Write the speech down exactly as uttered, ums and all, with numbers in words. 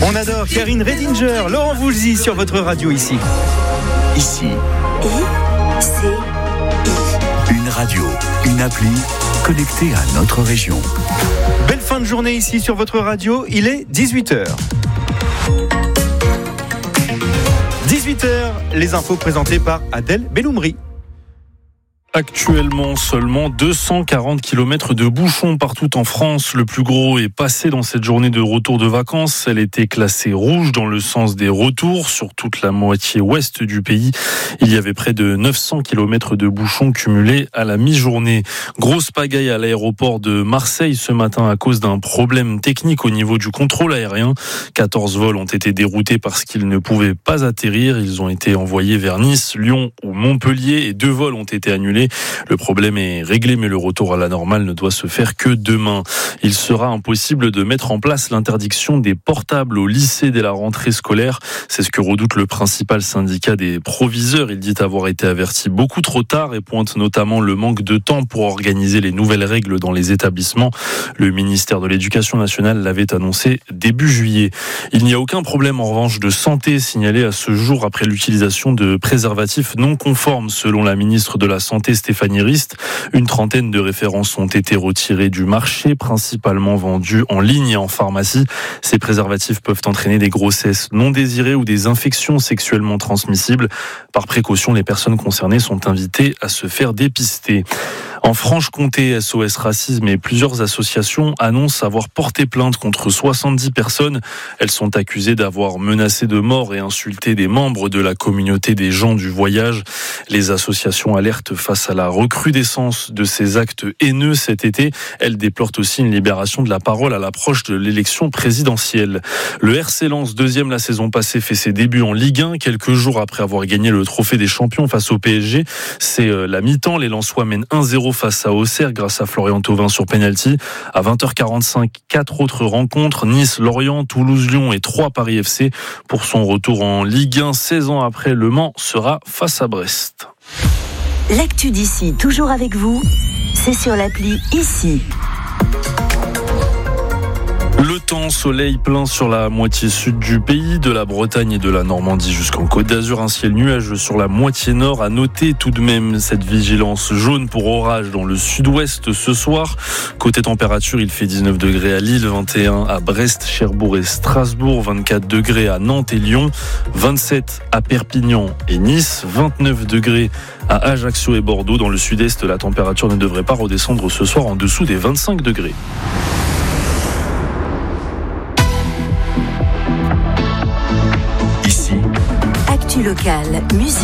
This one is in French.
On adore Karine Redinger, Laurent Voulzy sur votre radio ici. Ici. I, C, I. Une radio, une appli connectée à notre région. Belle fin de journée ici sur votre radio, il est dix-huit heures. dix-huit heures, les infos présentées par Adèle Belloumri. Actuellement, seulement deux cent quarante kilomètres de bouchons partout en France. Le plus gros est passé dans cette journée de retour de vacances. Elle était classée rouge dans le sens des retours sur toute la moitié ouest du pays. Il y avait près de neuf cents kilomètres de bouchons cumulés à la mi-journée. Grosse pagaille à l'aéroport de Marseille ce matin à cause d'un problème technique au niveau du contrôle aérien. quatorze vols ont été déroutés parce qu'ils ne pouvaient pas atterrir. Ils ont été envoyés vers Nice, Lyon ou Montpellier et deux vols ont été annulés. Le problème est réglé, mais le retour à la normale ne doit se faire que demain. Il sera impossible de mettre en place l'interdiction des portables au lycée dès la rentrée scolaire. C'est ce que redoute le principal syndicat des proviseurs. Il dit avoir été averti beaucoup trop tard et pointe notamment le manque de temps pour organiser les nouvelles règles dans les établissements. Le ministère de l'Éducation nationale l'avait annoncé début juillet. Il n'y a aucun problème en revanche de santé signalé à ce jour après l'utilisation de préservatifs non conformes selon la ministre de la Santé Stéphanie Rist. Une trentaine de références ont été retirées du marché, principalement vendues en ligne et en pharmacie. Ces préservatifs peuvent entraîner des grossesses non désirées ou des infections sexuellement transmissibles. Par précaution, les personnes concernées sont invitées à se faire dépister. En Franche-Comté, S O S Racisme et plusieurs associations annoncent avoir porté plainte contre soixante-dix personnes. Elles sont accusées d'avoir menacé de mort et insulté des membres de la communauté des gens du voyage. Les associations alertent face à la recrudescence de ces actes haineux cet été. Elles déplorent aussi une libération de la parole à l'approche de l'élection présidentielle. Le R C Lens, deuxième la saison passée, fait ses débuts en Ligue un. Quelques jours après avoir gagné le trophée des champions face au P S G, c'est la mi-temps. Les Lensois mènent un zéro face à Auxerre grâce à Florian Thauvin sur penalty. À vingt heures quarante-cinq, quatre autres rencontres, Nice, Lorient, Toulouse, Lyon et trois Paris F C. Pour son retour en Ligue un, seize ans après, Le Mans sera face à Brest. L'actu d'ici, toujours avec vous, c'est sur l'appli Ici. Le temps, soleil plein sur la moitié sud du pays, de la Bretagne et de la Normandie jusqu'en Côte d'Azur, un ciel nuageux sur la moitié nord. À noter tout de même cette vigilance jaune pour orage dans le sud-ouest ce soir. Côté température, il fait dix-neuf degrés à Lille, vingt et un à Brest, Cherbourg et Strasbourg, vingt-quatre degrés à Nantes et Lyon, vingt-sept à Perpignan et Nice, vingt-neuf degrés à Ajaccio et Bordeaux. Dans le sud-est, la température ne devrait pas redescendre ce soir en dessous des vingt-cinq degrés. Actu locale, musique.